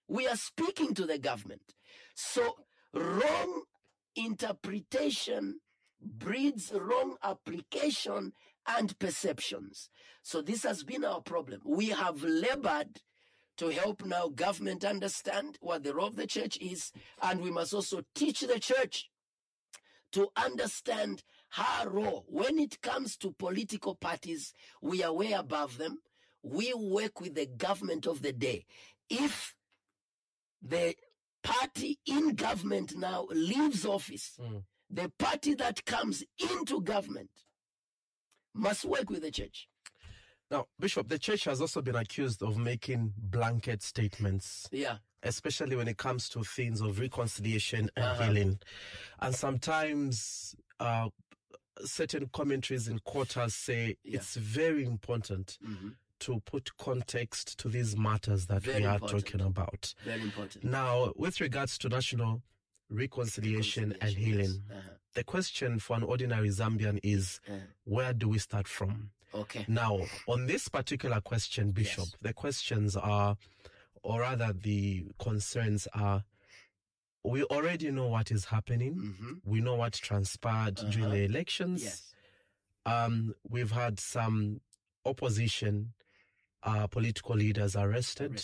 We are speaking to the government. So wrong interpretation breeds wrong application and perceptions. So this has been our problem. We have labored to help now government understand what the role of the church is, and we must also teach the church to understand her role. When it comes to political parties, we are way above them. We work with the government of the day. If the party in government now leaves office, the party that comes into government must work with the church. Now, Bishop, the church has also been accused of making blanket statements. Yeah. Especially when it comes to things of reconciliation and healing. And sometimes certain commentaries in quarters say it's very important to put context to these matters that we are talking about. Very important. Now, with regards to national reconciliation and healing, the question for an ordinary Zambian is, where do we start from? Okay. Now, on this particular question, Bishop, the questions are, or rather the concerns are, we already know what is happening. We know what transpired during the elections. We've had some opposition political leaders arrested.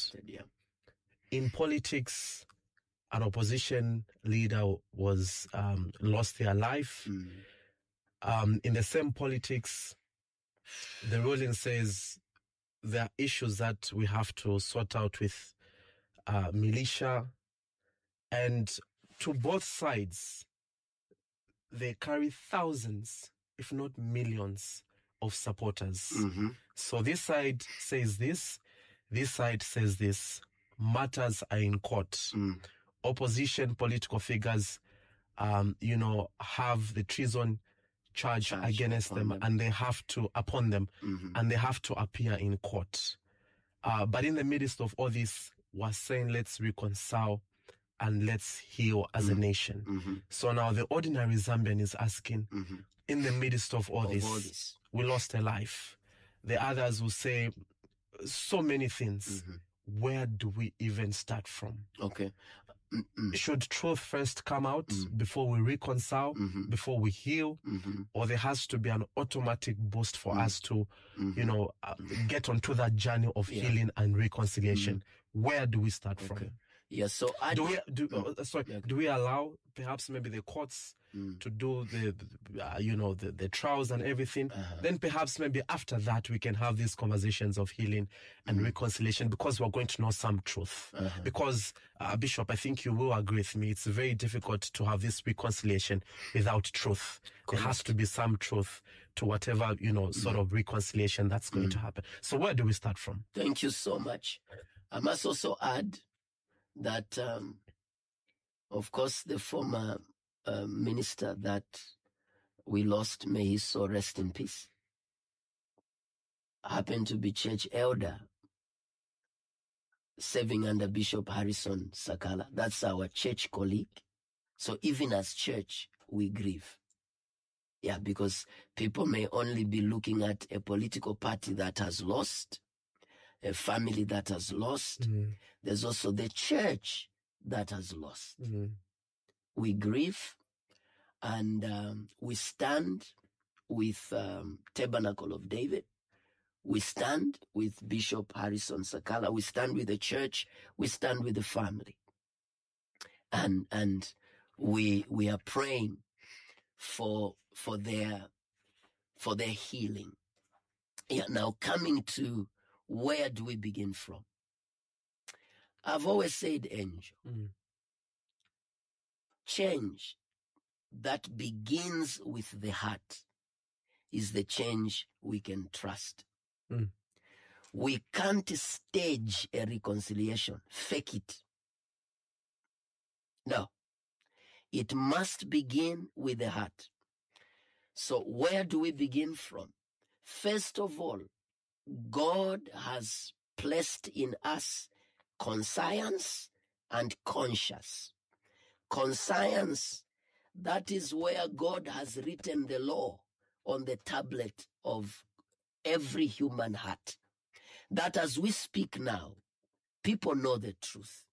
In politics, an opposition leader was lost their life. In the same politics, the ruling says there are issues that we have to sort out with militia, and to both sides, they carry thousands, if not millions, of supporters. So this side says this side says this. Matters are in court. Opposition political figures, have the treason charge against them, and they have to upon them, and they have to appear in court. But in the midst of all this, we're saying let's reconcile and let's heal as a nation. So now the ordinary Zambian is asking, in the midst of all this, we lost a life. The others will say so many things. Where do we even start from? Okay. Should truth first come out before we reconcile, before we heal, or there has to be an automatic boost for us to, get onto that journey of healing and reconciliation? Where do we start from? Yes. So do we allow perhaps maybe the courts to do the trials and everything? Then perhaps maybe after that we can have these conversations of healing and reconciliation, because we're going to know some truth. Because Bishop, I think you will agree with me, it's very difficult to have this reconciliation without truth. Correct. There has to be some truth to whatever sort of reconciliation that's going to happen. So where do we start from? Thank you so much. I must also add that, of course, the former minister that we lost, may his soul rest in peace, happened to be church elder serving under Bishop Harrison Sakala. That's our church colleague. So even as church, we grieve. Yeah, because people may only be looking at a political party that has lost, a family that has lost. There's also the church that has lost. We grieve, and we stand with Tabernacle of David. We stand with Bishop Harrison Sakala. We stand with the church. We stand with the family, and we are praying for their healing. Yeah. Now, coming to, where do we begin from? I've always said, Angel, change that begins with the heart is the change we can trust. We can't stage a reconciliation, fake it. No. It must begin with the heart. So where do we begin from? First of all, God has placed in us conscience and conscience. Conscience, that is where God has written the law on the tablet of every human heart. That as we speak now, people know the truth.